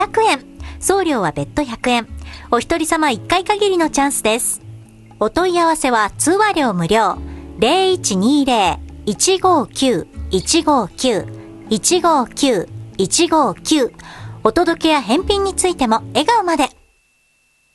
100円。送料は別途100円。お一人様1回限りのチャンスです。お問い合わせは通話料無料。0120-159-159-159-159。お届けや返品についても笑顔まで。